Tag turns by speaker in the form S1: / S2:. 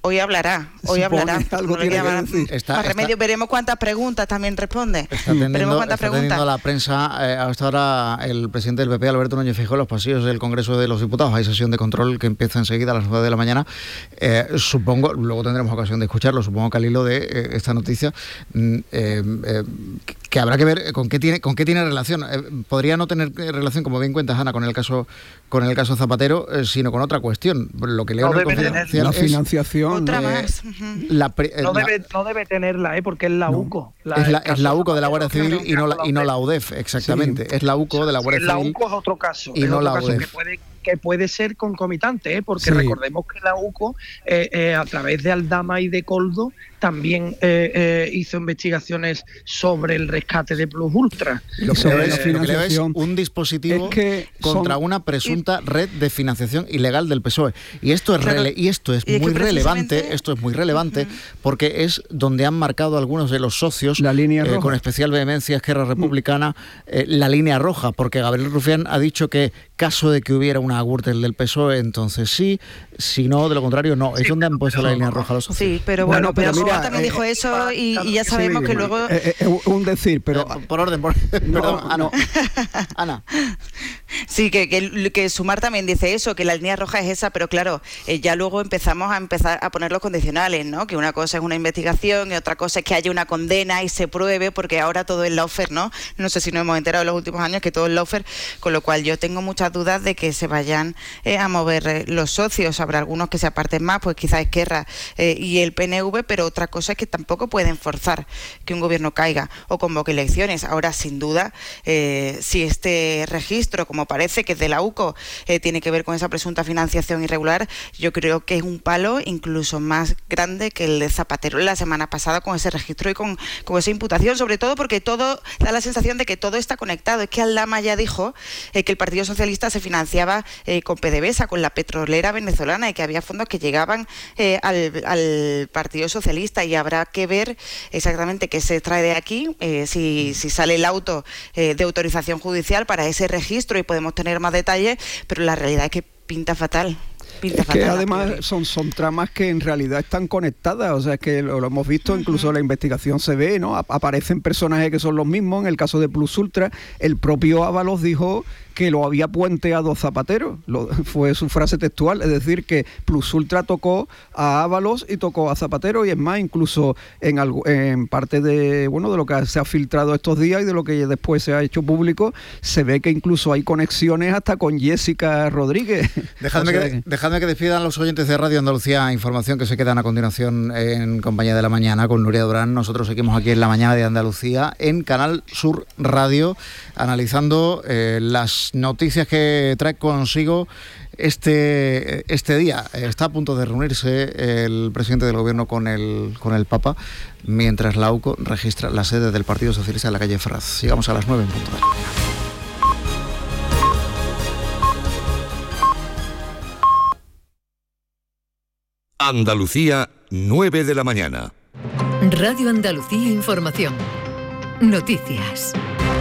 S1: Hoy hablará.
S2: Algo tiene que decir.
S1: Remedio, veremos cuántas preguntas también responde.
S3: Está teniendo la prensa hasta ahora el presidente del PP, Alberto Núñez Feijóo, en los pasillos del Congreso de los Diputados. Hay sesión de control que empieza enseguida a las 9 de la mañana. Supongo, luego tendremos ocasión de escucharlo, supongo que al hilo de esta noticia, que habrá que ver con qué tiene relación. Podría no tener relación, como bien cuentas, Ana, con el caso Zapatero, sino con otra cuestión. Lo que leo en el Confidencial
S2: la financiación.
S1: Otra más.
S4: No debe tenerla, porque es la UCO.
S3: Es la UCO de la Guardia Civil y no la UDEF, exactamente. Sí. Es la UCO de la Guardia Civil.
S4: La UCO es otro caso.
S3: Y no la UDEF.
S4: Que puede ser concomitante, porque recordemos que la UCO, a través de Aldama y de Coldo, también hizo investigaciones sobre el rescate de Plus Ultra.
S3: Lo que es un dispositivo contra una presunta red de financiación ilegal del PSOE. Y esto es muy relevante porque es donde han marcado algunos de los socios,
S2: la línea roja.
S3: Con especial vehemencia, Esquerra Republicana, la línea roja, porque Gabriel Rufián ha dicho que caso de que hubiera una Gürtel del PSOE, entonces sí, si no, de lo contrario no. Es donde han puesto la línea roja los socios.
S1: Sí, pero bueno, pero mira, también dijo eso y ya sabemos que luego...
S2: un decir, pero...
S3: por orden, perdón, Ana.
S1: Sí, que Sumar también dice eso, que la línea roja es esa, pero claro, ya luego empezar a poner los condicionales, ¿no? Que una cosa es una investigación y otra cosa es que haya una condena y se pruebe, porque ahora todo es lawfare, ¿no? No sé si nos hemos enterado en los últimos años que todo es lawfare, con lo cual yo tengo muchas dudas de que se vayan a mover los socios. Habrá algunos que se aparten más, pues quizás Esquerra y el PNV, pero otra cosa es que tampoco pueden forzar que un gobierno caiga o convoque elecciones. Ahora, sin duda, si este registro, como parece que es de la UCO, tiene que ver con esa presunta financiación irregular, yo creo que es un palo incluso más grande que el de Zapatero la semana pasada con ese registro y con esa imputación, sobre todo porque todo da la sensación de que todo está conectado. Es que Aldama ya dijo que el Partido Socialista se financiaba con PDVSA, con la petrolera venezolana, y que había fondos que llegaban al Partido Socialista, y habrá que ver exactamente qué se trae de aquí, si sale el auto de autorización judicial para ese registro y podemos tener más detalles, pero la realidad es que pinta fatal.
S2: Es que además son tramas que en realidad están conectadas, o sea, es que lo hemos visto, incluso la investigación se ve, ¿no? Aparecen personajes que son los mismos. En el caso de Plus Ultra, el propio Ábalos dijo que lo había puenteado Zapatero, fue su frase textual, es decir, que Plus Ultra tocó a Ábalos y tocó a Zapatero, y es más, incluso en parte de lo que se ha filtrado estos días y de lo que después se ha hecho público, se ve que incluso hay conexiones hasta con Jessica Rodríguez.
S3: Dejadme que despidan los oyentes de Radio Andalucía Información, que se quedan a continuación en compañía de La Mañana con Nuria Durán. Nosotros seguimos aquí en La Mañana de Andalucía, en Canal Sur Radio, analizando las noticias que trae consigo este día. Está a punto de reunirse el presidente del gobierno con el Papa, mientras la UCO registra la sede del Partido Socialista en la calle Ferraz. Sigamos a las 9 en punto de la mañana.
S5: Andalucía, 9 de la mañana.
S6: Radio Andalucía Información. Noticias.